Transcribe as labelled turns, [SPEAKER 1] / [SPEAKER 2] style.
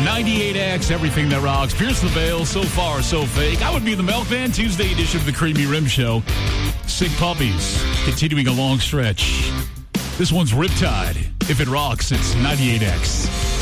[SPEAKER 1] 98X, everything that rocks. Pierce the Veil, So Far, So Fake. I would be the Milkman, Tuesday edition of the Creamy Rim Show. Sick Puppies, continuing a long stretch. This one's Riptide. If it rocks, it's 98X.